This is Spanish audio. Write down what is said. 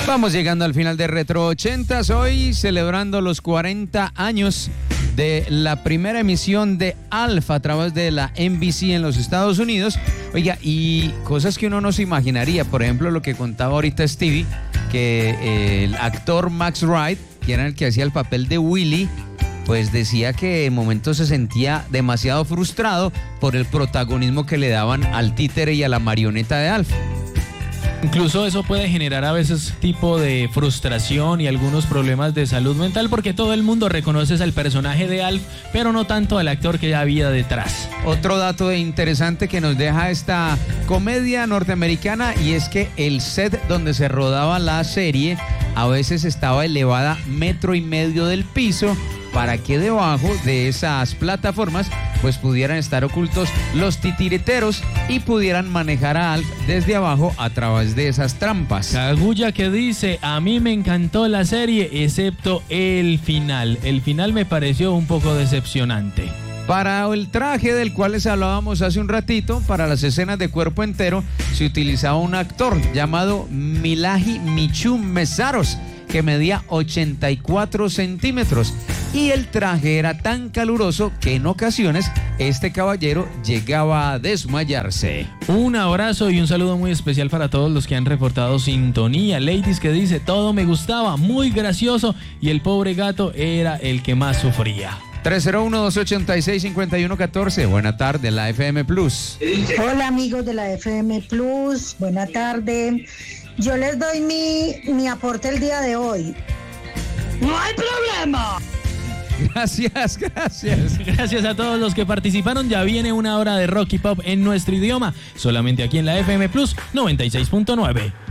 Vamos llegando al final de Retro 80s, hoy celebrando los 40 años de la primera emisión de Alf a través de la NBC en los Estados Unidos. Oiga, y cosas que uno no se imaginaría, por ejemplo, lo que contaba ahorita Stevie, que el actor Max Wright, que era el que hacía el papel de Willy, pues decía que en momentos se sentía demasiado frustrado por el protagonismo que le daban al títere y a la marioneta de Alf. Incluso eso puede generar a veces tipo de frustración y algunos problemas de salud mental, porque todo el mundo reconoce al personaje de Alf, pero no tanto al actor que había detrás. Otro dato interesante que nos deja esta comedia norteamericana, y es que el set donde se rodaba la serie a veces estaba elevada 1,5 metros del piso, para que debajo de esas plataformas pues pudieran estar ocultos los titireteros y pudieran manejar a Alf desde abajo a través de esas trampas. Kaguya que dice: a mí me encantó la serie excepto el final. El final me pareció un poco decepcionante. Para el traje del cual les hablábamos hace un ratito, para las escenas de cuerpo entero, se utilizaba un actor llamado Milaji Michu Mesaros, que medía 84 centímetros. Y el traje era tan caluroso que en ocasiones este caballero llegaba a desmayarse. Un abrazo y un saludo muy especial para todos los que han reportado sintonía. Ladies que dice: todo me gustaba, muy gracioso, y el pobre gato era el que más sufría. 301-286-5114. Buena tarde, la FM Plus. Hola amigos de la FM Plus, buena tarde. Yo les doy mi aporte el día de hoy. ¡No hay problema! Gracias. Gracias a todos los que participaron. Ya viene una hora de rock y pop en nuestro idioma, solamente aquí en la FM Plus 96.9.